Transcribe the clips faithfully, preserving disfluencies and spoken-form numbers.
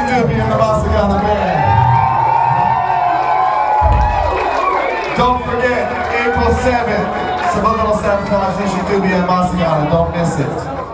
Dubi and the Masigana Band. Don't forget, April seventh, Subliminal Sabotage, Nishi Dubi and Masigana. Don't miss it.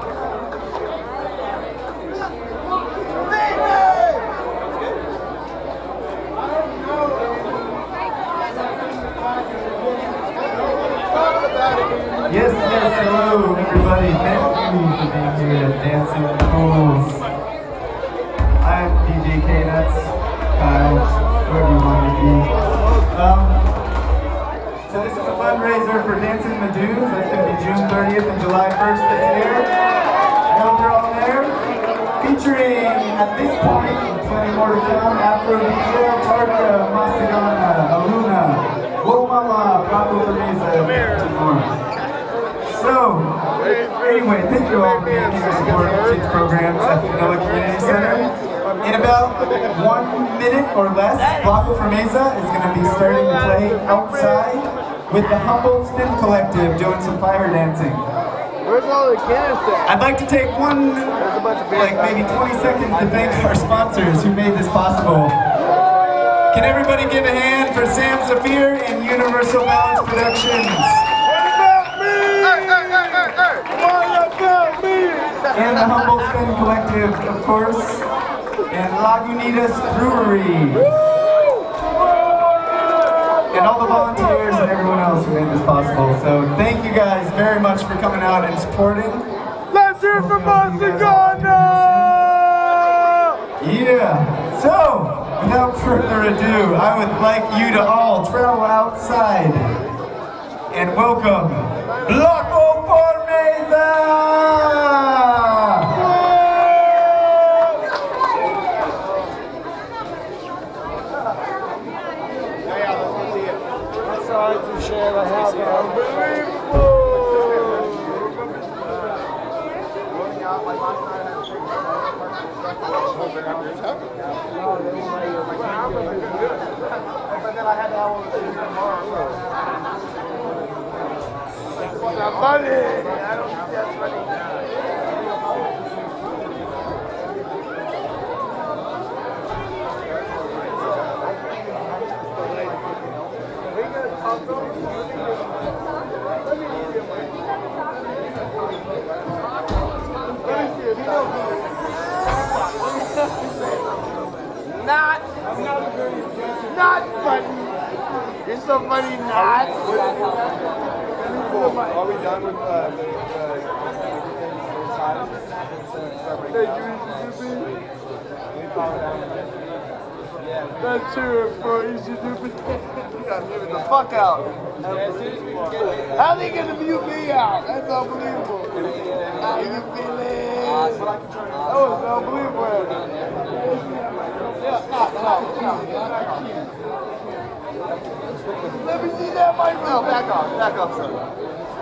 Yes, yes, hello everybody. Thank you for being here at Dancing with Fools. I'm D J K-Nuts, Kyle, whoever you want to be. Um, so this is a fundraiser for Dancing in the Dunes. That's going to be June thirtieth and July first this year. I hope you're all there. Featuring, at this point, plenty more to come, Afro D J, Tarka, Masigana, Aluna, Womala, Paco Fermeza, and more. So, anyway, thank you all for being here supporting kids programs at the Manila Community Center. In about one minute or less, Paco Fermeza is going to be starting to play outside with the Humboldt Spin Collective doing some fire dancing. Where's all the cannons at? I'd like to take one, like maybe twenty seconds to thank our sponsors who made this possible. Can everybody give a hand for Sam Zafir and Universal Balance Productions? And the Humboldt Spin Collective, of course, and Lagunitas Brewery. And all the volunteers and everyone else who made this possible. So thank you guys very much for coming out and supporting. Let's hear from Masigana! Yeah. So, without further ado, I would like you to all travel outside and welcome Paco Fermeza! Sorry to share, I have unbelievable. That's funny. I don't think that's funny. Not, not funny. You're so funny, not. Are we done with uh, the inside? That's true for easy stupid. You gotta live it the fuck out. How they gonna mute me out? That's unbelievable. How you feeling? That was unbelievable. Yeah, no, no, no. Let me see that mic. No, back off, back off, son.